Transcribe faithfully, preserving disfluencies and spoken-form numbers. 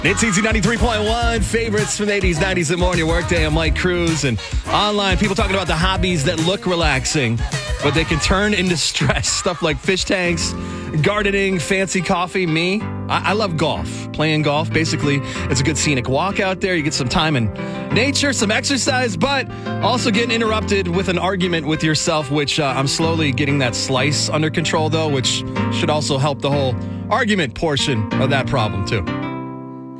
It's Easy ninety-three point one, favorites from the eighties, nineties at Morning Workday. I'm Mike Cruz, and online, people talking about the hobbies that look relaxing, but they can turn into stress. Stuff like fish tanks, gardening, fancy coffee. Me, I, I love golf. Playing golf, basically, it's a good scenic walk out there. You get some time in nature, some exercise, but also getting interrupted with an argument with yourself, which uh, I'm slowly getting that slice under control, though, which should also help the whole argument portion of that problem, too.